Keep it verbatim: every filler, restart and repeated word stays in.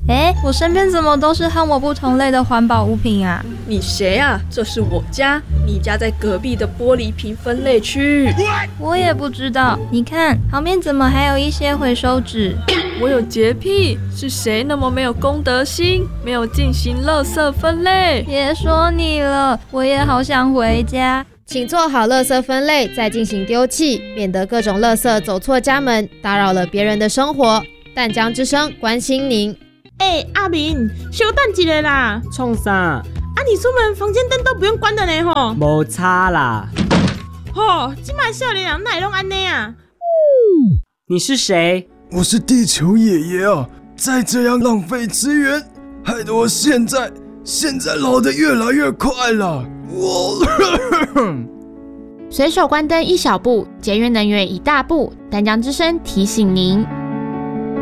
诶，我身边怎么都是和我不同类的环保物品啊？ 你谁啊？这是我家，你家在隔壁的玻璃瓶分类区。 我也不知道，你看旁边怎么还有一些回收纸？ 我有洁癖，是谁那么没有公德心，没有进行垃圾分类？ 别说你了，我也好想回家。 请做好垃圾分类，再进行丢弃，免得各种垃圾走错家门，打扰了别人的生活。淡江之声关心您。 哎、欸，阿明，稍等一下啦！ 创啥？啊， 你出门房间灯都不用关的呢吼。 没差啦。 吼，现在少年人哪会拢安尼啊？ 你是谁？ 我是地球爷爷啊！再这样浪费资源，害得我现在现在老得越来越快了。我随手关灯一小步，节约能源一大步。淡江之声提醒您。